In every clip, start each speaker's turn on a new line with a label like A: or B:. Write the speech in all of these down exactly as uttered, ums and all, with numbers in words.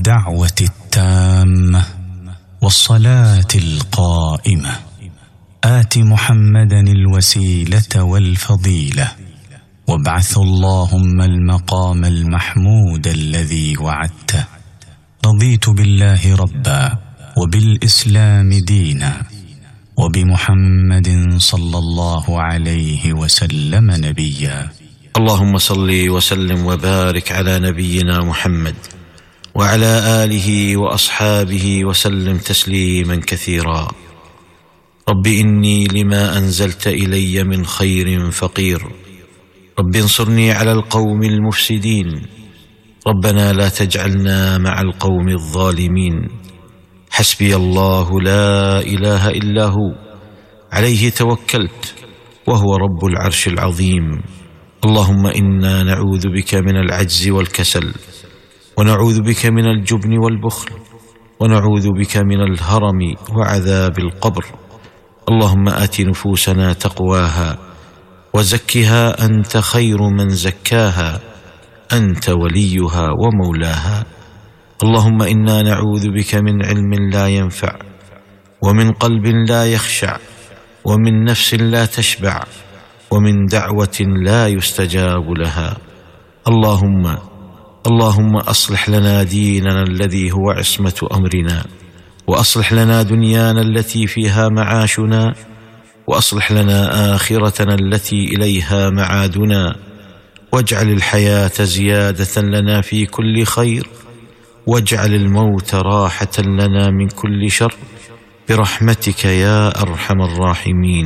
A: الدعوة التامة والصلاة القائمة آت محمدا الوسيلة والفضيلة وابعث اللهم المقام المحمود الذي وعدته. رضيت بالله ربا وبالإسلام دينا وبمحمد صلى الله عليه وسلم نبيا.
B: اللهم صل وسلم وبارك على نبينا محمد وعلى آله وأصحابه وسلم تسليما كثيرا. رب إني لما أنزلت إلي من خير فقير، رب انصرني على القوم المفسدين، ربنا لا تجعلنا مع القوم الظالمين. حسبي الله لا إله إلا هو عليه توكلت وهو رب العرش العظيم. اللهم إنا نعوذ بك من العجز والكسل، ونعوذ بك من الجبن والبخل، ونعوذ بك من الهرم وعذاب القبر. اللهم آت نفوسنا تقواها وزكها أنت خير من زكاها، أنت وليها ومولاها. اللهم إنا نعوذ بك من علم لا ينفع، ومن قلب لا يخشع، ومن نفس لا تشبع، ومن دعوة لا يستجاب لها. اللهم اللهم أصلح لنا ديننا الذي هو عصمة أمرنا، وأصلح لنا دنيانا التي فيها معاشنا، وأصلح لنا آخرتنا التي إليها معادنا، واجعل الحياة زيادة لنا في كل خير، واجعل الموت راحة لنا من كل شر، برحمتك يا أرحم الراحمين.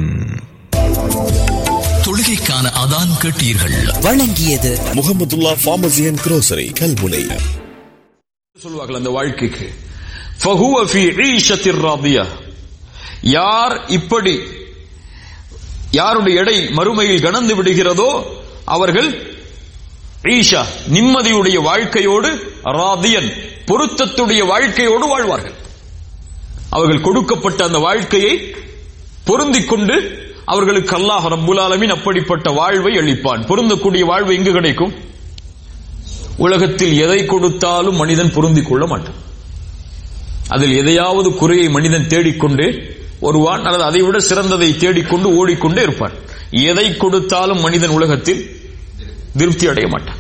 C: தொழுகைக்கான அதான் கேட்டீர்கள்.
D: வழங்கியது
E: Mahmudullah pharmacy and grocery Kalmunai.
F: சொல்வார்கள் அந்த வாழ்க்கைக்கு ஃபஹுவ ஃபீ ஈஷத்திர் ராதியா. யார் இப்படி யாருடைய எடை மறுமையில் கனந்து விடுகிறதோ அவர்கள் ஈஷா நிம்மதியுடைய வாழ்க்கையோடு, ராதியன் பொருத்தத்துடைய வாழ்க்கையோடு வாழ்வார்கள். அவர்கள் கொடுக்கப்பட்ட அந்த வாழ்க்கையை பொருந்திக் கொண்டு அவர்களுக்கு அல்லாஹ் ரப்புல் ஆலமீன் அப்படிப்பட்ட வாழ்வை அளிப்பான். பொருந்தக்கூடிய வாழ்வு எங்கு கிடைக்கும்? உலகத்தில் எதை கொடுத்தாலும் மனிதன் பொருந்திக் கொள்ள மாட்டான். அதில் எதையாவது குறையை மனிதன் தேடிக்கொண்டே வருவான், அல்லது அதை விட சிறந்ததை தேடிக்கொண்டு ஓடிக்கொண்டே இருப்பான். எதை கொடுத்தாலும் மனிதன் உலகத்தில் திருப்தி அடைய மாட்டான்.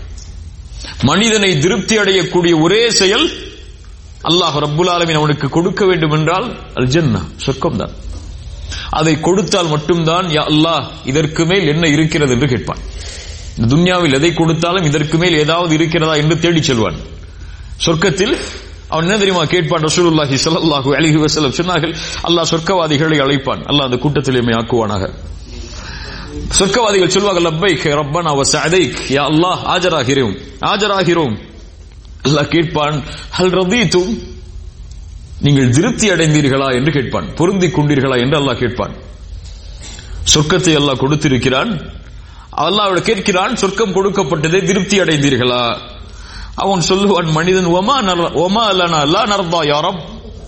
F: மனிதனை திருப்தி அடையக்கூடிய ஒரே செயல் அல்லாஹ் ரப்புல் ஆலமீன் அவனுக்கு கொடுக்க வேண்டும் என்றால் அல் ஜன்னா, சொர்க்கம்தான். அதை கொடுத்தால் மட்டும்தான் யா அல்லாஹ் இதற்கு மேல் என்ன இருக்கிறது என்று கேட்பான். இந்த துன்யாவில் எதை கொடுத்தாலும் இதற்கு மேல் ஏதாவது இருக்கிறதா என்று தேடி செல்வான். சொர்க்கத்தில் அவன் என்ன தெரியுமா கேட்பான்? ரசூலுல்லாஹி ஸல்லல்லாஹு அலைஹி வஸல்லம் சொன்னார்கள், அல்லாஹ் சொர்க்கவாதிகளை அழைப்பான். அல்லாஹ் அந்த கூட்டத்தில் எம்மை ஆக்குவானாக. சொர்க்கவாதிகள் சொல்வார்கள், லப்பைக் ரப்பனா வ சஅதைக், யா அல்லாஹ் ஆஜராகிறோம் ஆஜராகிறோம். அல்லாஹ் கேட்பான், ஹல் ரதீதும், நீங்கள் திருப்தி அடைந்தீர்களா என்று கேட்பான். பொருந்திக் கொண்டீர்களா என்று அல்லாஹ் கேட்பான். சொர்க்கத்தை அல்லாஹ் கொடுத்திருக்கிறான். அல்லாஹ் கேட்கிறான், சொர்க்கம் கொடுக்கப்பட்டதை திருப்தி அடைந்தீர்களா? அவன் சொல்லுவான், மனிதன் ஒமா ஒமா லனா லா நர்தா யா ரப்,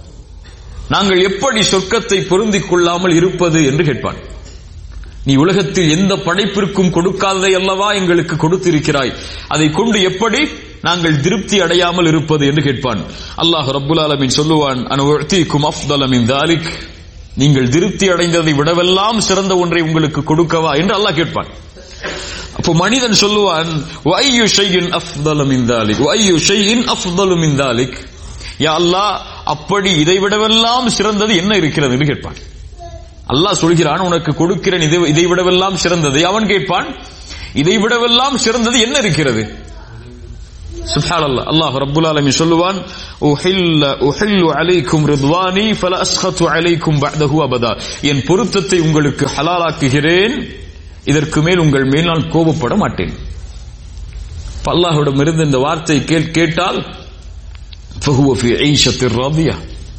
F: நாங்கள் எப்படி சொர்க்கத்தை பொருந்திக் கொள்ளாமல் இருப்பது என்று கேட்பான். நீ உலகத்தில் எந்த படைப்பிற்கும் கொடுக்காததை அல்லவா எங்களுக்கு கொடுத்திருக்கிறாய், அதை கொண்டு எப்படி நாங்கள் திருப்தி அடையாமல் இருப்பது என்று கேட்பான். அல்லாஹ் ரப்புல் ஆலமீன் சொல்லுவான், அன உஅதீகும் அஃதல மின் தாலிக், நீங்கள் திருப்தி அடைந்ததை விடவெல்லாம் சிறந்த ஒன்றை உங்களுக்கு கொடுக்கவா என்று அல்லாஹ் கேட்பான். அப்போ மனிதன் சொல்லுவான், வஅய்யு ஷைஇன் அஃதல மின் தாலிக் வஅய்யு ஷைஇன் அஃதலு மின் தாலிக், யா அல்லாஹ் அப்படி இதை விடவெல்லாம் சிறந்தது என்ன இருக்கிறது என்று கேட்பான். அல்லாஹ் சொல்கிறான், உனக்கு கொடுக்கிறேன் இதை விடவெல்லாம் சிறந்தது. அவன் கேட்பான், இதை விடவெல்லாம் சிறந்தது என்ன இருக்கிறது? சுப்ஹானல்லாஹ். அல்லாஹ் ரப்புல் ஆலமீன் சொல்லுவான், உஹில்ல உஹில்லு அலைக்கும் ரித்வானி ஃபலா அஸ்கத்து அலைக்கும் பஅதஹு அபதா, என் பொருத்தத்தை உங்களுக்கு ஹலாலாக்குகிறேன், இதற்கு மேல் உங்கள் மேல் நான் கோபப்பட மாட்டேன். அல்லாஹ்விடமிருந்து இந்த வார்த்தை கேட்டால் ஃபஹுவ ஃபீ ஈஷத்திர் ராதியா,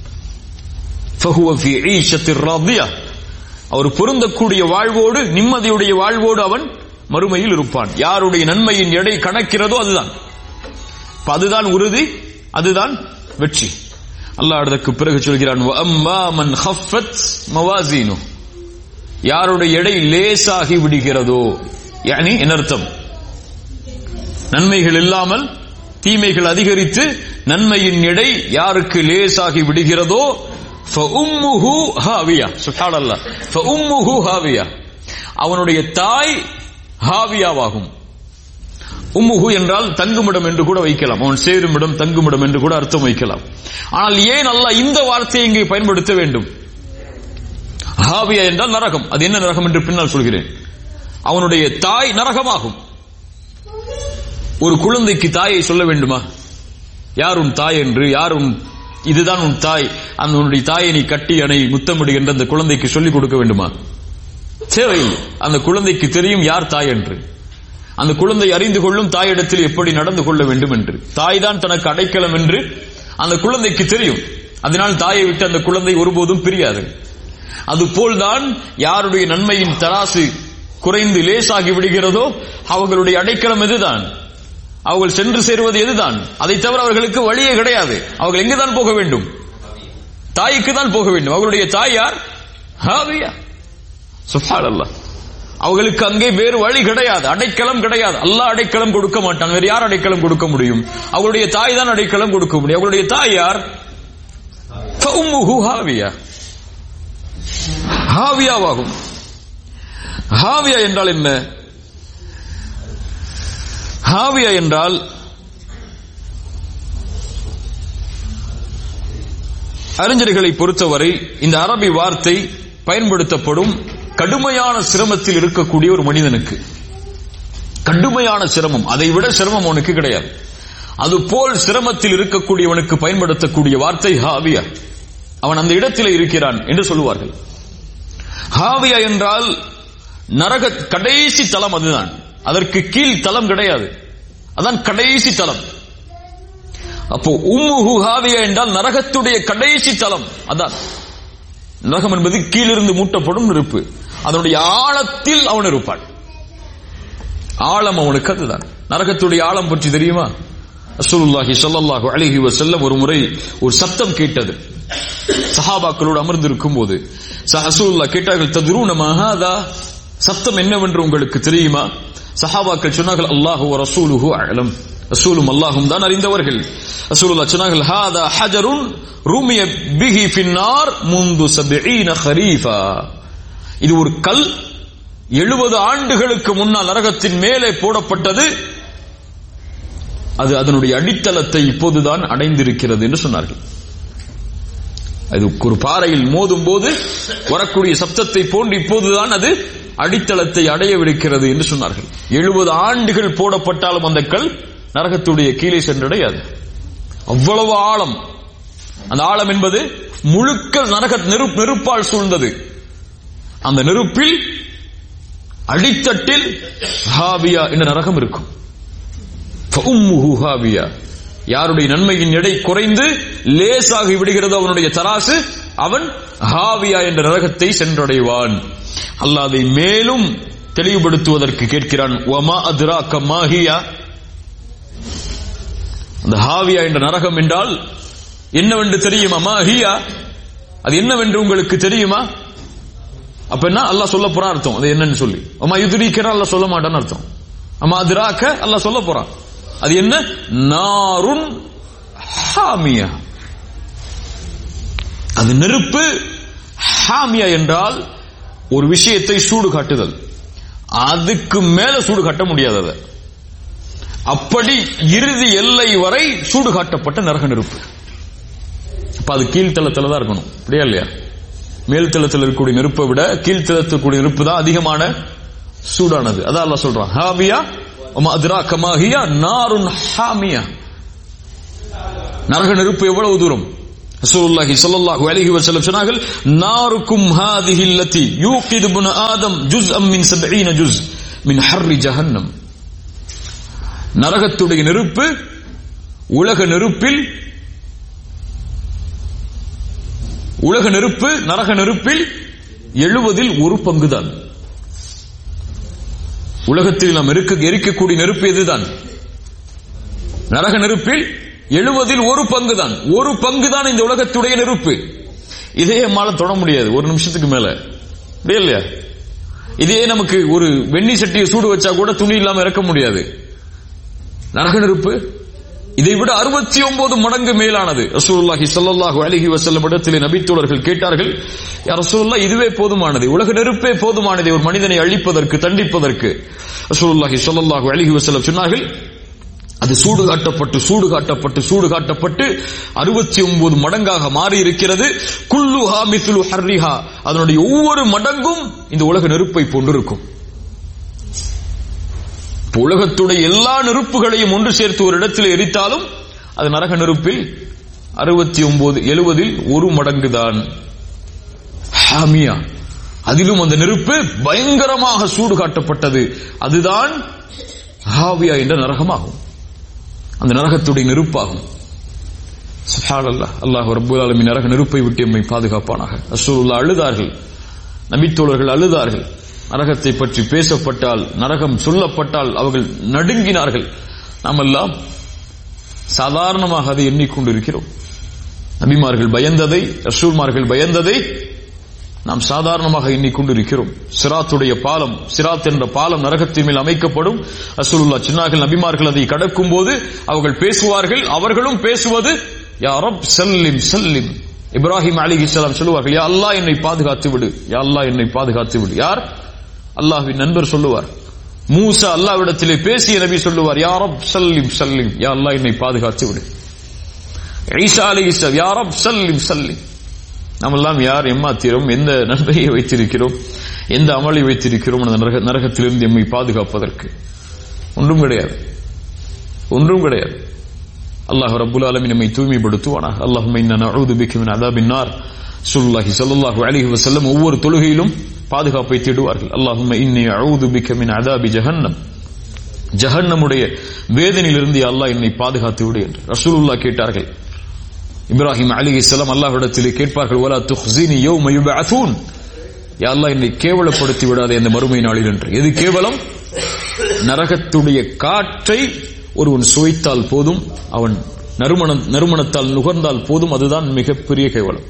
F: ஃபஹுவ ஃபீ ஈஷத்திர் ராதியா, அவர் பொருந்தக்கூடிய வாழ்வோடு, நிம்மதியுடைய வாழ்வோடு அவன் மறுமையில் இருப்பான். யாருடைய நன்மையின் எடை கணக்கிறதோ அதுதான் அதுதான் உறுதி, அதுதான் வெற்றி. அல்லாஹ் அதற்கு பிறகு சொல்கிறான், வ அம்மா மன் ஹஃபத் மவாசீனு, யாருடைய எடை லேசாகி விடுகிறதோ, என்ன அர்த்தம்? நன்மைகள் இல்லாமல் தீமைகள் அதிகரித்து நன்மையின் எடை யாருக்கு லேசாகி விடுகிறதோ ஃபஉம்முஹு ஹாவியா. சுப்ஹானல்லாஹ். ஃபஉம்முஹு ஹாவியா, அவனுடைய தாய் ஹாவியாவாகும். உம்முஹு என்றால் தங்குமிடம் என்று கூட வைக்கலாம், அவன் சேருமிடம் தங்குமிடம் என்று கூட அர்த்தம் வைக்கலாம். ஆனால் ஏன் அல்லாஹ் இந்த வார்த்தையை இங்கே பயன்படுத்த வேண்டும்? ஹாவியா என்றால் நரகம். அது என்ன நரகம் என்று பின்னால் சொல்கிறேன். அவனுடைய தாய் நரகமாகும். ஒரு குழந்தைக்கு தாயை சொல்ல வேண்டுமா? யார் உன் தாய் என்று, யார் உன் இதுதான் உன் தாய், அந்த உன்னுடைய தாயை நீ கட்டி அணை முத்தமிடு என்று அந்த குழந்தைக்கு சொல்லிக் கொடுக்க வேண்டுமா? தேவையில்லை. அந்த குழந்தைக்கு தெரியும் யார் தாய் என்று. அந்த குழந்தை அறிந்து கொள்ளும் தாயிடத்தில் எப்படி நடந்து கொள்ள வேண்டும் என்று. தாய் தான் தனக்கு அடைக்கலம் என்று அந்த குழந்தைக்கு தெரியும். அதனால் தாயை விட்டு அந்த குழந்தை ஒருபோதும் பிரியாது. அதுபோல்தான் யாருடைய நன்மையின் தராசு குறைந்து லேசாகி விடுகிறதோ அவர்களுடைய அடைக்கலம் எதுதான், அவர்கள் சென்று சேருவது எதுதான்? அதை தவிர அவர்களுக்கு வழியே கிடையாது. அவர்கள் எங்குதான் போக வேண்டும்? தாய்க்கு தான் போக வேண்டும். அவர்களுடைய தாய் யார்? ஹாவியா. சுப்ஹானல்லாஹ். அவர்களுக்கு அங்கே வேறு வழி கிடையாது, அடைக்கலம் கிடையாது. அல்லாஹ் அடைக்கலம் கொடுக்க மாட்டான். வேறு யார் அடைக்கலம் கொடுக்க முடியும்? அவர்களுடைய தாய் தான் அடைக்கலம் கொடுக்க முடியும். அவர்களுடைய தாய் யார்? ஃபஉம்முஹு ஹாவியா, ஹாவியாவாகும். ஹாவியா என்றால் என்ன? ஹாவியா என்றால் அறிஞர்களை பொறுத்தவரை இந்த அரபி வார்த்தை பயன்படுத்தப்படும் கடுமையான சிரமத்தில் இருக்கக்கூடிய ஒரு மனிதனுக்கு. கடுமையான சிரமம், அதை விட சிரமம் அவனுக்கு கிடையாது. அதுபோல் சிரமத்தில் இருக்கக்கூடியவனுக்கு பயன்படுத்தக்கூடிய வார்த்தை ஹாவியா. அவன் அந்த இடத்தில் இருக்கிறான் என்று சொல்லுவார்கள். ஹாவியா என்றால் நரக கடைசி தலம், அதுதான். அதற்கு கீழ் தலம் கிடையாது, அதான் கடைசி தலம். அப்போ உம்முஹு ஹாவியா என்றால் நரகத்துடைய கடைசி தலம். அதான் நரகம் என்பது கீழிருந்து மூட்டப்படும் நெருப்பு. அதனுடைய ஆழத்தில் அவன் இருப்பான். ஆழம் அவனுக்கு அதுதான். நரகத்துடைய ஆழம் பற்றி தெரியுமா? ரசூலுல்லாஹி ஸல்லல்லாஹு அலைஹி வஸல்லம் ஒரு முறை ஒரு சத்தம் கேட்டது. சஹாபாக்களோடு அமர்ந்திருக்கும் போது ரசூலுல்லாஹ் கேட்டார்கள், தத்ரூன மா ஹாதா, சத்தம் என்னவென்று உங்களுக்கு தெரியுமா? சஹாபாக்கள் சொன்னார்கள், அல்லாஹு வ ரசூலுஹு அஅலம், ரசூலும் அல்லாஹும் தான் அறிந்தவர்கள். ரசூலுல்லாஹ் சொன்னார்கள், ஹாதா ஹஜருன் ரூமிய பிஹி ஃபின்னார் முந்து சபீன ஹரீஃபா, இது ஒரு கல் எழுபது ஆண்டுகளுக்கு முன்னால் நரகத்தின் மேலே போடப்பட்டது, அது அதனுடைய அடித்தளத்தை இப்போதுதான் அடைந்திருக்கிறது என்று சொன்னார்கள். அது ஒரு பாறையில் மோதும் போது வரக்கூடிய சப்தத்தை போன்று இப்போதுதான் அது அடித்தளத்தை அடையவிருக்கிறது என்று சொன்னார்கள். எழுபது ஆண்டுகள் போடப்பட்டாலும் அந்த கல் நரகத்துடைய கீழே சென்றடையாது. அவ்வளவு ஆழம். அந்த ஆழம் என்பது முழுக்க நரக நெருப்பால் சூழ்ந்தது. அந்த நெருப்பில் அடித்தட்டில் ஹாவியா என்ற நரகம் இருக்கும். ஃபஉம்முஹு ஹாவியா, யாருடைய நன்மையின் எடை குறைந்து லேசாகி விடுகிறது அவனுடைய தராசு, அவன் ஹாவியா என்ற நரகத்தை சென்றடைவான். அல்லாஹ் அதை மேலும் தெளிவுபடுத்துவதற்கு கேட்கிறான், வமா அத்ராக மா ஹியா, அந்த ஹாவியா என்ற நரகம் என்றால் என்னவென்று தெரியுமா? மா ஹியா, அது என்னவென்று உங்களுக்கு தெரியுமா? அப்ப என்ன அல்லாஹ் சொல்ல போறான் அர்த்தம். அது என்னன்னு சொல்லி அம்மா யுத்ரீக்கனா அல்லாஹ் சொல்ல மாட்டான்னு அர்த்தம். அம்மா அத்ராக அல்லாஹ் சொல்ல போறான். அது என்ன? நாருன் ஹாமியா, அது நெருப்பு. ஹாமியா என்றால் ஒரு விஷயத்தை சூடு காட்டுதல், அதுக்கு மேல சூடு காட்ட முடியாது. அப்படி இறுதி எல்லை வரை சூடு காட்டப்பட்ட நரக நெருப்பு. அப்ப அது கீழ்த்தளத்துல தான் இருக்கணும், அப்படியா இல்லையா? மேல்தளத்தில் இருக்கக்கூடிய நெருப்பை விட கீழ்த்தளத்தில் நெருப்பு தான் அதிகமான சூடானது. அதான் அல்லாஹ் சொல்றான், ஹாவியா வமா அத்ராக மா ஹியா நாருன் ஹாமியா. நரக நெருப்பு எவ்வளவு தூரம்? ரசூலுல்லாஹி ஸல்லல்லாஹு அலைஹி வஸல்லம் சொன்னார்கள், நாருக்கும் ஹாதிஹி அல்லதி யூகிது இப்னு ஆதம் ஜுஸ்அம் மின் சபீன ஜுஸ் மின் ஹர்ரி ஜஹன்னம். நரகத்துடைய நெருப்பு உலக நெருப்பில் உலக நெருப்பு நரக நெருப்பில் எழுபதில் ஒரு பங்குதான். உலகத்தில் நாம் எரிக்கக்கூடிய நெருப்பு எதுதான்? நரக நெருப்பில் எழுபதில் ஒரு பங்கு தான். ஒரு பங்கு தான் இந்த உலகத்துடைய நெருப்பு. இதே நம்மால தொட முடியாது ஒரு நிமிஷத்துக்கு மேல, இல்லையா? இதே நமக்கு ஒரு வெண்ணி சட்டியை சூடு வச்சா கூட துணி இல்லாம இறக்க முடியாது. நரக நெருப்பு இதை விட அறுபத்தி ஒன்பது மடங்கு மேலானது. ரசூலுல்லாஹி ஸல்லல்லாஹு அலைஹி வஸல்லம் இடத்திலே நபித்தோழர்கள் கேட்டார்கள், யா ரசூலுல்லாஹ், இதுவே போதுமானது, உலக நெருப்பே போதுமானது ஒரு மனிதனை அழிப்பதற்கு, தண்டிப்பதற்கு. ரசூலுல்லாஹி ஸல்லல்லாஹு அலைஹி வஸல்லம் சொன்னார்கள், அது சூடு காட்டப்பட்டு சூடு காட்டப்பட்டு சூடு காட்டப்பட்டு அறுபத்தி ஒன்பது மடங்காக மாறி இருக்கிறது. குல்லுஹா மிஸ்லு ஹர்ரிஹா, அதனுடைய ஒவ்வொரு மடங்கும் இந்த உலக நெருப்பை போன்றிருக்கும். உலகத்துடைய எல்லா நெருப்புகளையும் ஒன்று சேர்த்து ஒரு இடத்தில் எரித்தாலும் அது நரக நெருப்பில் அறுபத்தி ஒன்பது எழுபதில் ஒரு மடங்கு தான். ஹாமியா, அதிலும் அந்த நெருப்பு பயங்கரமாக சூடு காட்டப்பட்டது. அதுதான் ஹாவியா என்ற நரகமாகும், அந்த நரகத்துடைய நெருப்பாகும். சுப்ஹானல்லாஹ், அல்லாஹ் ரப்பல் ஆலமீன் நரக நெருப்பை விட்டு எம்மை பாதுகாப்பானாக. ரசூலுல்லாஹ் அழுதார்கள், நபித்தோழர்கள் அழுதார்கள். நரகத்தை பற்றி பேசப்பட்டால், நரகம் சொல்லப்பட்டால் அவர்கள் நடுங்கினார்கள். நாம் எல்லாம் சாதாரணமாக அதை எண்ணிக்கொண்டிருக்கிறோம். நபிமார்கள் பயந்ததை, ரசூல்மார்கள் பயந்ததை நாம் சாதாரணமாக எண்ணிக்கொண்டிருக்கிறோம். சிராத்துடைய பாலம், சிராத் என்ற பாலம் நரகத்தின் மேல் அமைக்கப்படும். ரசூலுல்லாஹ் சொன்னார்கள், நபிமார்கள் அதை கடக்கும் போது அவர்கள் பேசுவார்கள், அவர்களும் பேசுவது யா ரப் சல்லிம் சல்லிம். இப்ராஹிம் அலைஹிஸ்ஸலாம் சொல்லுவார்கள், யா அல்லாஹ் என்னை பாதுகாத்து விடு, யா அல்லாஹ் என்னை பாதுகாத்து விடு. யார்? அல்லாஹ்வின் நண்பர் சொல்லுவார். மூசா அல்லாஹ்விடத்திலே பேசிய நபி சொல்லுவார், யா ரப் சல்லிம் சல்லிம், யா அல்லாஹ் என்னை பாதுகாத்து விடு. ஈசா அலைஹிஸ்ஸலாம், யா ரப் சல்லிம் சல்லிம். நாம் எல்லாம் யார் எம்மாத்திரம், எந்த நன்மையை வைத்திருக்கிறோம், எந்த அமலை வைத்திருக்கிறோம் அந்த நரகத்திலிருந்து எம்மை பாதுகாப்பதற்கு? ஒன்றும் கிடையாது, ஒன்றும் கிடையாது. அல்லாஹ் ரப்புல் ஆலமீன் நம்மை தூய்மைப்படுத்துவானாக. அல்லாஹும்ம இன்னா நஊது பிக மின் அஸாபின் நார். ஸல்லல்லாஹு ஸல்லல்லாஹு அலைஹி வஸல்லம் ஒவ்வொரு தொழுகையிலும் பாதுகாப்பை தேடுவார்கள். அல்லாஹும்ம இன்னி அஊது பிக மின் அஸாபி ஜஹன்னம், ஜஹன்னமுடைய வேதனையிலிருந்து அல்லாஹ் என்னை பாதுகாத்து விடு என்று ரசூலுல்லாஹ் கேட்டார்கள். இப்ராஹிம் அலைஹிஸ்ஸலாம் அல்லாஹ்விடத்திலே கேட்பார்கள், வலா துக்ஸினி யௌம யுபஅஸூன், யா அல்லாஹ் என்னை கேவலப்படுத்தி விடாதே அந்த மறுமை நாளில் என்று. எது கேவலம்? நரகத்துடைய காற்றை ஒருவன் சுவைத்தால் போதும், அவன் நறுமண நறுமணத்தால் நுகர்ந்தால் போதும், அதுதான் மிகப்பெரிய கேவலம்.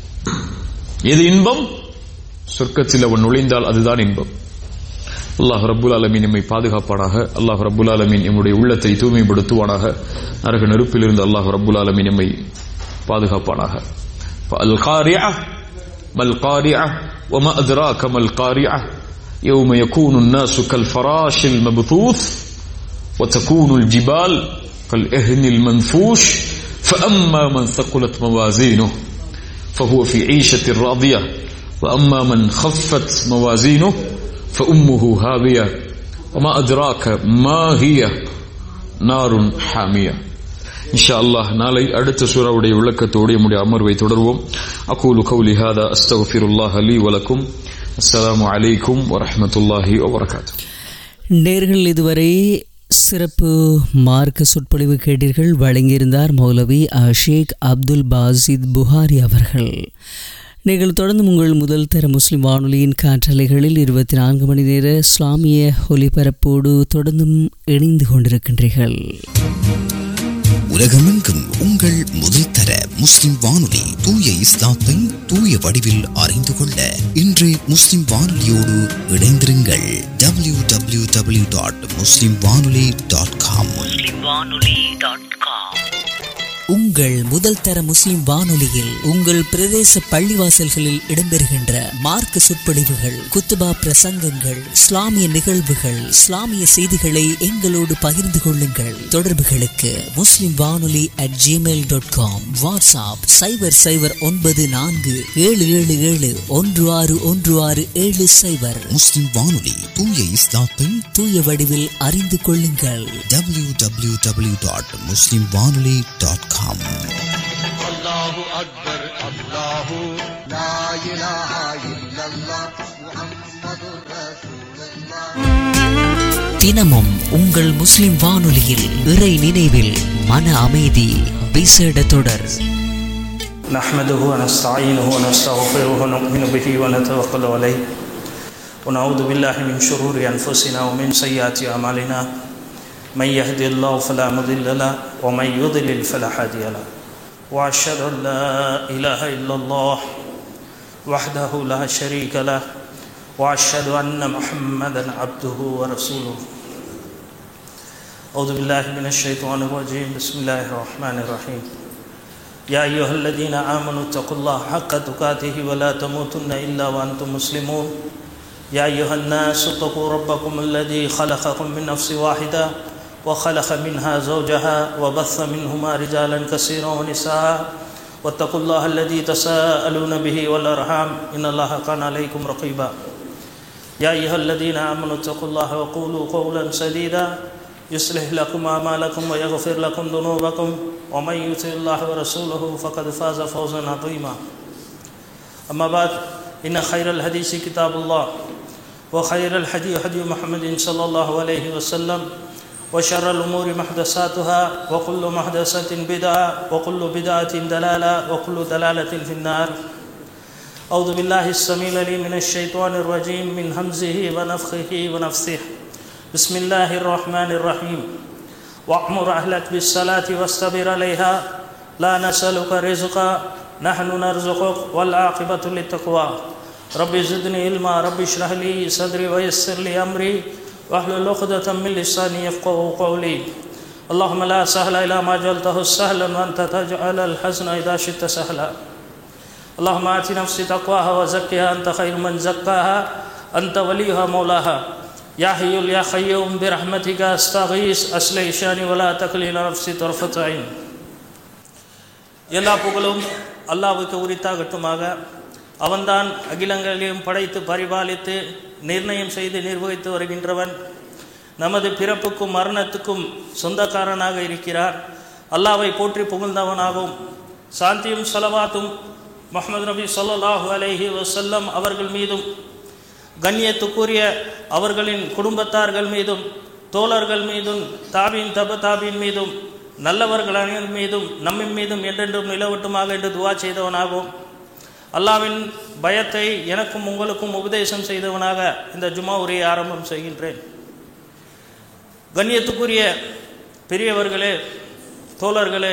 F: எது இன்பம்? சொர்க்கத்தில் அவன் நுழைந்தால் அதுதான் இன்பம். அல்லாஹ் ரப்புல் ஆலமீன் நம்மை பாதுகாப்பானாக. அல்லாஹ் ரப்புல் ஆலமீன் நம்முடைய உள்ளத்தை தூய்மைப்படுத்துவானாக. நரக நெருப்பிலிருந்து அல்லாஹ் ரப்புல் ஆலமீன் நம்மை பாதுகாப்பானாக. அல் காரிஅ மல் காரிஅ வமா அத்ராக மல் காரிஅ யௌம யகூனு الناس كالفراش المبثوث وتكون الجبال كالعهن المنفوش فأما من ثقلت موازينه فهو في عيشة راضية وأما من خفت موازينه فأمه هاوية وما أدراك ما هي نار حامية. இன்ஷா அல்லாஹ் நாளை அடுத்த சூராவுடைய விளக்கத்தோடு நம்முடைய அமர்வை தொடர்வோம். அகூலு கௌலி ஹாதா அஸ்தக்ஃபிருல்லாஹ லீ வ லக்கும். அஸ்ஸலாமு அலைக்கும் வ ரஹ்மத்துல்லாஹி வ பரகாத்துஹு.
D: நேர்கள் இதுவரை சிறப்பு மார்க்க சொற்பொழிவு கேட்டீர்கள். வழங்கியிருந்தார் மௌலவி ஷேக் அப்துல் பாசித் புகாரி அவர்கள். நீங்கள் தொடர்ந்து உங்கள் முதல் தர முஸ்லிம் வானொலியின் காற்றலைகளில் இருபத்தி நான்கு மணி நேர இஸ்லாமிய ஒலிபரப்போடு தொடர்ந்தும் இணைந்து கொண்டிருக்கின்றீர்கள்.
C: உலகமெங்கும் உங்கள் முதல் தர முஸ்லிம் வானொலி தூய இஸ்லாத்தை தூய வடிவில் அறிந்து கொள்ள இன்று முஸ்லிம் வானொலியோடு இணைந்திருங்கள். டபிள்யூ டபிள்யூ டபிள்யூ டாட் முஸ்லிம் வானொலி டாட் காம். உங்கள் முதல் தர முஸ்லிம் வானொலியில் உங்கள் பிரதேச பள்ளிவாசல்களில் இடம்பெறுகின்ற மார்க்க சொற்பொழிவுகள், குத்துபா பிரசங்கங்கள், இஸ்லாமிய நிகழ்வுகள், இஸ்லாமிய செய்திகளை எங்களோடு பகிர்ந்து கொள்ளுங்கள். தொடர்புகளுக்கு முஸ்லிம் வானொலி at Gmail dot com, WhatsApp சைபர் சைபர் ஒன்பது நான்கு ஏழு ஏழு ஏழு ஒன்று ஆறு ஒன்று ஆறு ஏழு சைபர். முஸ்லிம் வானொலி தூய இஸ்லாத்தை தூய வடிவில் அறிந்து கொள்ளுங்கள். டபிள்யூ டபிள்யூ டபிள்யூ டாட் முஸ்லிம் வானொலி டாட் காம்.
G: அல்லாஹு அக்பர், அல்லாஹு லா இலாஹா இல்லல்லாஹ் முஹம்மதுர் ரசூலுல்லாஹ்.
D: தினமும் உங்கள் முஸ்லிம் வானொலியில் இறை நினைவில் மன அமைதி விசேட தொடர்.
H: نحمده ونستعينه ونستغفره ونؤمن به ونتوكل عليه ونعوذ بالله من شرور أنفسنا ومن سيئات أعمالنا من يهد الله فلا مضل له ومن يضلل فلا هادي له وأشهد أن لا إله إلا الله وحده لا شريك له وأشهد أن محمدا عبده ورسوله. أعوذ بالله من الشيطان الرجيم بسم الله الرحمن الرحيم يا أيها الذين آمنوا اتقوا الله حق تقاته ولا تموتن إلا وأنتم مسلمون يا أيها الناس اتقوا ربكم الذي خلقكم من نفس واحدة وخلق منها زوجها وبث منهما رجالا كثيرا ونساء واتقوا الله الذي تساءلون به والأرحام إن الله كان عليكم رقيبا يا أيها الذين آمنوا اتقوا الله وقولوا قولا سديدا يصلح لكم أعمالكم ويغفر لكم ذنوبكم ومن يطع الله ورسوله فقد فاز فوزا عظيما أما بعد إن خير الحديث كتاب الله وخير الهدي هدي محمد صلى الله عليه وسلم وشر الأمور محدثاتها وكل محدثة بدعة وكل بدعة ضلالة وكل ضلالة في النار أعوذ بالله السميع العليم من الشيطان الرجيم من همزه ونفخه ونفثه بسم الله الرحمن الرحيم وأمر أهلك بالصلاة واصطبر عليها لا نسألك رزقا نحن نرزقك والعاقبة للتقوى رب زدني علما رب اشرح لي صدري ويسر لي أمري واحلل عقدة من لساني يفقهوا قولي اللهم لا سهل إلا ما جعلته سهلا وأنت تجعل الحزن إذا شئت سهلا اللهم آت نفسي تقواها وزكها أنت خير من زكاها أنت وليها مولاها يا حي يا قيوم برحمتك أستغيث أصلح شاني ولا تكلني إلى نفسي طرفة عين எல்லா புகழும் அல்லாஹ்வுக்கு உரித்தாகட்டுமாக. அவன்தான் அகிலங்களையும் படைத்து பரிபாலித்து நிர்ணயம் செய்து நிர்வகித்து வருகின்றவன். நமது பிறப்புக்கும் மரணத்துக்கும் சொந்தக்காரனாக இருக்கிறார். அல்லாஹ்வை போற்றி புகழ்ந்தவனாகவும் சாந்தியும் ஸலவாத்தும் முஹம்மது நபி ஸல்லல்லாஹு அலைஹி வஸல்லம் அவர்கள் மீதும் கண்ணியத்துக்குரிய அவர்களின் குடும்பத்தார்கள் மீதும் தோழர்கள் மீதும் தாபீன் தப தாபீன் மீதும் நல்லவர்கள் அனைவர் மீதும் நம்மின் மீதும் என்றென்றும் நிலவட்டுமாக என்று துவா செய்தவனாகவும் அல்லாஹ்வின் பயத்தை எனக்கும் உங்களுக்கும் உபதேசம் செய்தவனாக இந்த ஜுமா உரையை ஆரம்பம் செய்கின்றேன். கண்ணியத்துக்குரிய பெரியவர்களே, தோழர்களே,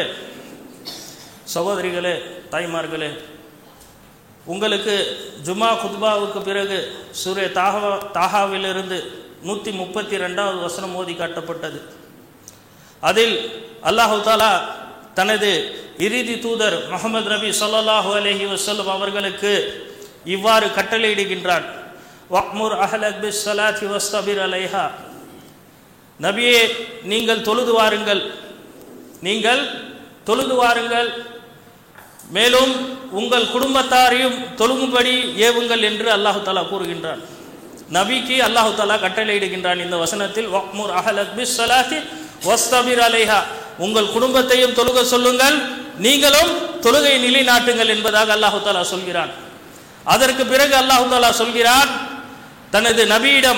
H: சகோதரிகளே, தாய்மார்களே, உங்களுக்கு ஜுமா குத்பாவுக்கு பிறகு சூரே தாஹா தாஹாவிலிருந்து நூற்றி முப்பத்தி ரெண்டாவது வசனம் ஓதி காட்டப்பட்டது. அதில் அல்லாஹு தாலா தனது இறுதி தூதர் முஹம்மது நபி ஸல்லல்லாஹு அலைஹி வஸல்லம் அவர்களுக்கு இவ்வாறு கட்டளையிடுகின்றான். வக்முர் அஹ்லக் பிஸ்ஸலாத்தி வஸ்தபிர் அலைஹா. நபியே, நீங்கள் தொழுது வாருங்கள், நீங்கள் தொழுது வாருங்கள், மேலும் உங்கள் குடும்பத்தாரையும் தொழுகும்படி ஏவுங்கள் என்று அல்லாஹு தாலா கூறுகின்றான். நபிக்கு அல்லாஹு தாலா கட்டளையிடுகின்றான் இந்த வசனத்தில், வக்முர் அஹ்லக் பிஸ்ஸலாத்தி வஸ்தபிர் அலைஹா. உங்கள் குடும்பத்தையும் தொழுக சொல்லுங்கள், நீங்களும் தொழுகை நிலைநாட்டுங்கள் என்பதாக அல்லாஹு தாலா சொல்கிறான். அதற்கு பிறகு அல்லாஹு தாலா சொல்கிறான் தனது நபியிடம்,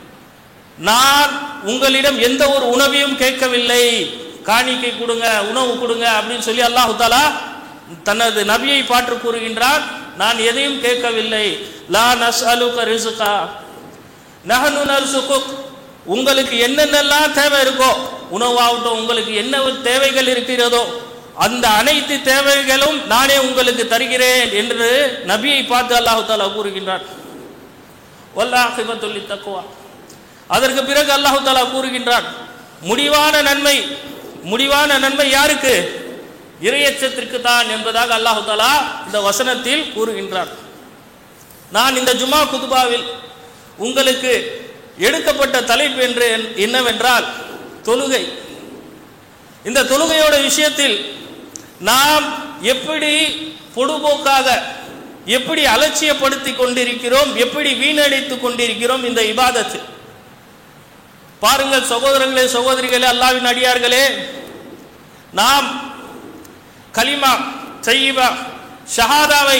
H: நான் உங்களிடம் எந்த ஒரு உணவையும் கேட்கவில்லை, காணிக்கை கொடுங்க, உணவு கொடுங்க அப்படின்னு சொல்லி அல்லாஹு தாலா தனது நபியை பாற்று கூறுகின்றான். நான் எதையும் கேட்கவில்லை. லா நஸ்அலுக ரிஸ்கா நஹ்னு நர்சுகுக். உங்களுக்கு என்னென்னலாம் தேவை இருக்கோ, உணவாகட்டும், உங்களுக்கு என்ன தேவைகள் இருக்கிறதோ அந்த அனைத்து தேவைகளும் நானே உங்களுக்கு தருகிறேன் என்று நபியை பார்த்து அல்லாஹு தாலா கூறுகின்றான். வல்லாஹிபத்து லித்தக்வா. அதற்கு பிறகு அல்லாஹு தாலா கூறுகின்றான், முடிவான நன்மை, முடிவான நன்மை யாருக்கு? இறையச்சத்திற்கு தான் என்பதாக அல்லாஹு தாலா இந்த வசனத்தில் கூறுகின்றான். நான் இந்த ஜுமா குதுபாவில் உங்களுக்கு எடுக்கப்பட்ட தலைப்பு என்று என்னவென்றால் தொழுகை. இந்த தொழுகையோட விஷயத்தில் நாம் எப்படி பொடுபோக்காக, எப்படி அலட்சியப்படுத்தி கொண்டிருக்கிறோம், எப்படி வீணடித்து கொண்டிருக்கிறோம் இந்த இபாதத்து. பாருங்கள் சகோதரர்களே, சகோதரிகளே, அல்லாஹ்வின் அடியார்களே, நாம் கலிமா தய்யிபா ஷஹாதாவை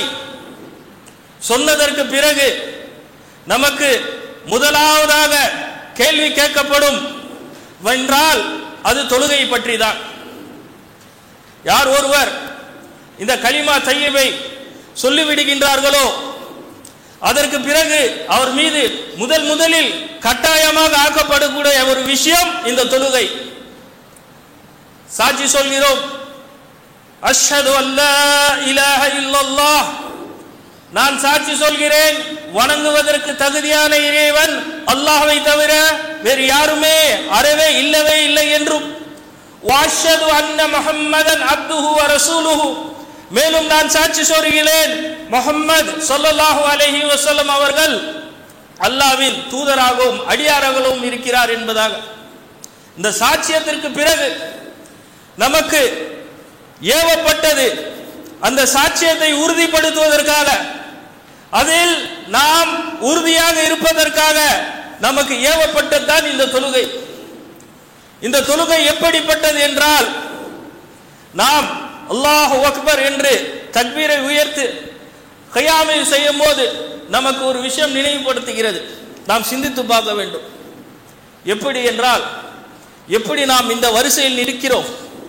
H: சொன்னதற்கு பிறகு நமக்கு முதலாவதாக கேள்வி கேட்கப்படும் என்றால் அது தொழுகை பற்றி தான். யார் ஒருவர் இந்த கலிமா தய்யிபை சொல்லிவிடுகின்றார்களோ அதற்கு பிறகு அவர் மீது முதல் முதலில் கட்டாயமாக ஆக்கப்படக்கூடிய ஒரு விஷயம் இந்த தொழுகை. சாட்சி சொல்கிறோம், அஷ்ஹது அல்லா இலாஹ இல்லல்லாஹ் நான் சாட்சி சொல்கிறேன், வணங்குவதற்கு தகுதியான இறைவன் அல்லாஹ்வை தவிர வேறு யாருமே அறவே இல்லவே இல்லை என்றும், வஅஷ்ஹது அன்ன முஹம்மதன் அப்துஹு வ ரசூலுஹு, மேலும் நான் சாட்சி சொல்கிறேன் முஹம்மது ஸல்லல்லாஹு அலைஹி வஸல்லம் அவர்கள் அல்லாஹ்வின் தூதராகவும் அடியாராகவும் இருக்கிறார் என்பதாக. இந்த சாட்சியத்திற்கு பிறகு நமக்கு ஏவப்பட்டது அந்த சாட்சியத்தை உறுதிப்படுத்துவதற்காக, அதில் நாம் உறுதியாக இருப்பதற்காக நமக்கு ஏவப்பட்டதுதான் இந்த தொழுகை. இந்த தொழுகை எப்படிப்பட்டது என்றால், நாம் அல்லாஹு அக்பர் என்று தக்பீரை உயர்த்து கியாமை செய்யும் போது நமக்கு ஒரு விஷயம் நினைவுபடுத்துகிறது. நாம் சிந்தித்து பார்க்க வேண்டும். எப்படி என்றால், எப்படி நாம் இந்த வரிசையில் நிற்கிறோம்,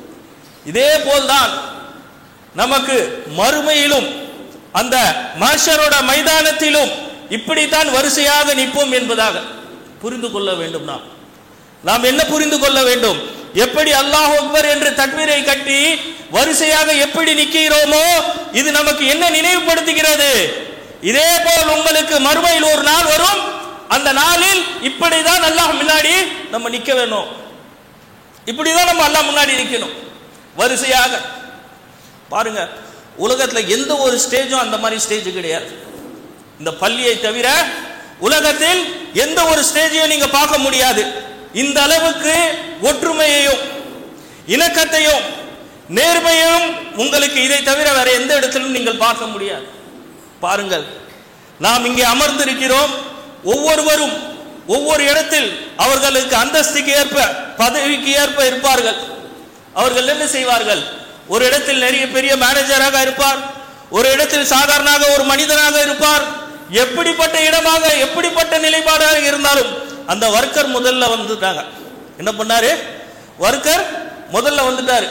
H: இதே போல்தான் நமக்கு மறுமையிலும் அந்த மஹ்ஷரோட மைதானத்திலும் இப்படித்தான் வரிசையாக நிற்போம் என்பதாக புரிந்து கொள்ள வேண்டும். நாம் நாம் என்ன புரிந்து கொள்ள வேண்டும்? எப்படி அல்லாஹ் அக்பர் என்று தக்பீரை கட்டி வரிசையாக எப்படி நிற்கிறோமோ இது நமக்கு என்ன நினைவுபடுத்துகிறது? இதே போல் உங்களுக்கு மறுமையில் ஒரு நாள் வரும், அந்த நாளில் இப்படிதான் அல்லாஹ் முன்னாடி நம்ம நிற்க வேணும். இப்படிதான் நம்ம அல்லாஹ் முன்னாடி நிற்கணும் வரிசையாக. பாருங்க, உலகத்தில் எந்த ஒரு ஸ்டேஜும் அந்த மாதிரி ஸ்டேஜ் கிடையாது. இந்த பள்ளியை தவிர உலகத்தில் எந்த ஒரு ஸ்டேஜையும் நீங்க பார்க்க முடியாது. இந்த அளவுக்கு ஒற்றுமையையும் இணக்கத்தையும் நேர்மையையும் உங்களுக்கு இதை தவிர வேற எந்த இடத்திலும் நீங்கள் பார்க்க முடியாது. பாருங்கள், நாம் இங்கே அமர்ந்திருக்கிறோம். ஒவ்வொருவரும் ஒவ்வொரு இடத்தில் அவர்களுக்கு அந்தஸ்துக்கு ஏற்ப பதவிக்கு ஏற்ப இருப்பார்கள். அவர்கள் என்ன செய்வார்கள்? ஒரு இடத்தில் நிறைய பெரிய மேனேஜராக இருப்பார், ஒரு இடத்தில் சாதாரணமாக ஒரு மனிதனாக இருப்பார். எப்படிப்பட்ட இடமாக எப்படிப்பட்ட நிலைப்பாடாக இருந்தாலும் அந்த வர்க்கர் முதல்ல வந்துட்டாங்க. என்ன பண்ணாரு? வர்க்கர் முதல்ல வந்துட்டாரு.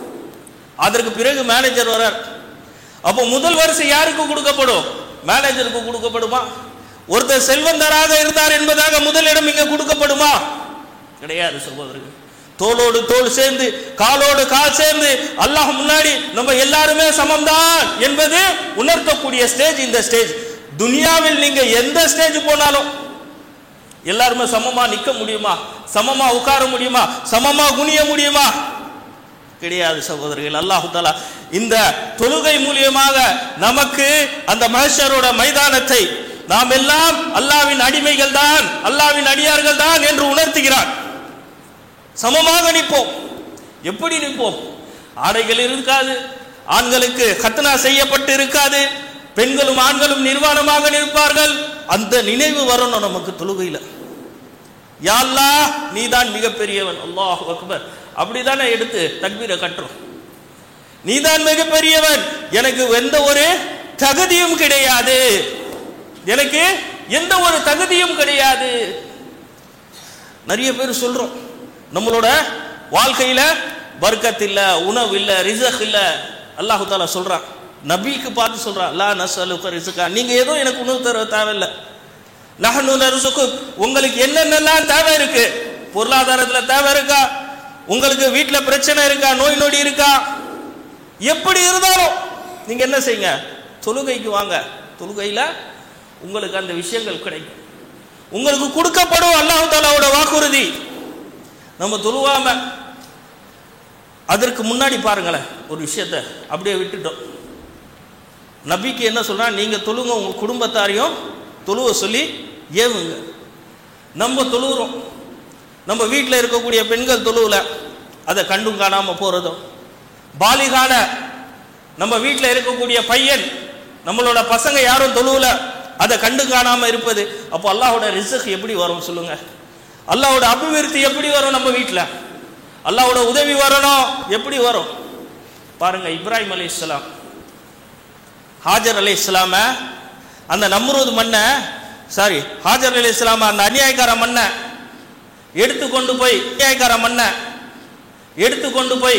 H: அதற்கு பிறகு மேனேஜர் வரார். அப்போ முதல் வரிசை யாருக்கு கொடுக்கப்படும்? மேனேஜருக்கு கொடுக்கப்படுமா? ஒருத்தர் செல்வந்தராக இருந்தார் என்பதாக முதலிடம் இங்க கொடுக்கப்படுமா? கிடையாது சகோதரர்கள். தோளோடு தோள் சேர்ந்து காலோடு கால் சேர்ந்து அல்லாஹ் முன்னாடி நம்ம எல்லாருமே சமம்தான் என்பது உணர்த்தக்கூடிய ஸ்டேஜ் இந்த ஸ்டேஜ். துனியாவில் நீங்க எந்த ஸ்டேஜ் போனாலும் எல்லாருமே சமமா நிக்க முடியுமா? சமமா உட்கார முடியுமா? சமமா குனிய முடியுமா? கிடையாது சகோதரர்கள். அல்லாஹ் தஆலா இந்த தொழுகை மூலியமாக நமக்கு அந்த மஹ்ஷரோட மைதானத்தை நாம் எல்லாம் அல்லாஹ்வின் அடிமைகள் தான், அல்லாஹ்வின் அடியார்கள் தான் என்று உணர்த்துகிறார். சமமாக நிற்போம். எப்படி நிற்போம்? ஆடைகள் இருக்காது, ஆண்களுக்கு கத்னா செய்யப்பட்டு இருக்காது, பெண்களும் ஆண்களும் நிர்வாணமாக நிற்பார்கள். அந்த நினைவு வரணும் நமக்கு தொழுகையில. யா அல்லாஹ், நீதான் மிகப்பெரியவன், அல்லாஹு அக்பர் அப்படிதானே எடுத்து தக்பீரை கட்டுறோம். நீதான் மிகப்பெரியவன், எனக்கு எந்த ஒரு தகுதியும் கிடையாது, எனக்கு எந்த ஒரு தகுதியும் கிடையாது. நிறைய பேர் சொல்றோம், நம்மளோட வாழ்க்கையில பர்க்கத் இல்ல, உணவு இல்ல, ரிஸ்க் இல்ல. அல்லாஹ் தஆலா சொல்றான், நபிக்கு பார்த்து சொல்றான், லா நஸ்அலுக ரிஸ்கா, நீங்க ஏதோ எனக்கு உணவு தர தேவையில்லை, நஹ்னு நர்சுக்கு, உங்களுக்கு என்னென்னலாம் தேவை இருக்கு, பொருளாதாரத்துல தேவை இருக்கா, உங்களுக்கு வீட்டுல பிரச்சனை இருக்கா, நோய் நொடி இருக்கா, எப்படி இருந்தாலும் நீங்க என்ன செய்யுங்க, தொழுகைக்கு வாங்க. தொழுகையில உங்களுக்கு அந்த விஷயங்கள் கிடைக்கும், உங்களுக்கு கொடுக்கப்படும். அல்லாஹ் தஆலாவோட வாக்குறுதி. நம்ம தொழுவாம அதற்கு முன்னாடி பாருங்களேன், ஒரு விஷயத்த அப்படியே விட்டுட்டோம். நபிக்கு என்ன சொல்றா, நீங்க தொழுங்க, உங்க குடும்பத்தாரையும் தொழுவ சொல்லி ஏவுங்க. நம்ம தொழுகிறோம், நம்ம வீட்டில் இருக்கக்கூடிய பெண்கள் தொழுவல, அதை கண்டும் காணாம போறதும், பாலிகான நம்ம வீட்டில் இருக்கக்கூடிய பையன், நம்மளோட பசங்க யாரும் தொழுவல, அதை கண்டு காணாம இருப்பது. அப்போ அல்லாஹோட ரிஸ்க் எப்படி வரும் சொல்லுங்க? அல்லாஹ்வோட அபிவிருத்தி எப்படி வரும்? நம்ம வீட்டில் அல்லாஹ்வோட உதவி வரணும், எப்படி வரும் பாருங்க. இப்ராஹிம் அலைஹிஸ்ஸலாம், ஹாஜர் அலைஹிஸ்ஸலாம அந்த நம்ரூத் மண்ணை, சாரி ஹாஜர் அலைஹிஸ்ஸலாம அந்த அநியாயக்கார மண்ணை எடுத்து கொண்டு போய், அநியாயக்கார மண்ணை எடுத்து கொண்டு போய்